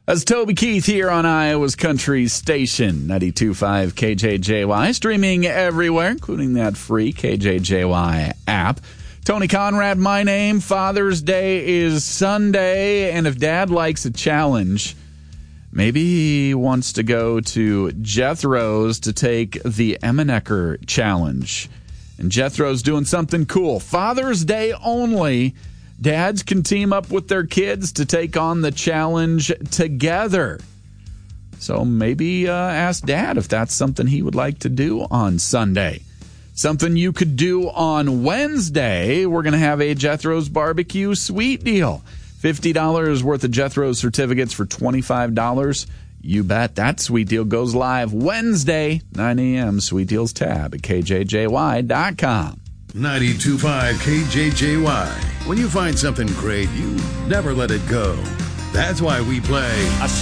That's Toby Keith here on Iowa's Country Station, 92.5 KJJY, streaming everywhere, including that free KJJY app. Tony Conrad, my name. Father's Day is Sunday, and if Dad likes a challenge, maybe he wants to go to Jethro's to take the Emmenecker Challenge. And Jethro's doing something cool. Father's Day only. Dads can team up with their kids to take on the challenge together. So maybe ask Dad if that's something he would like to do on Sunday. Something you could do on Wednesday, we're going to have a Jethro's Barbecue Sweet Deal. $50 worth of Jethro's certificates for $25. You bet. That sweet deal goes live Wednesday, 9 a.m. Sweet Deals tab at KJJY.com. 92.5 KJJY. When you find something great, you never let it go. That's why we play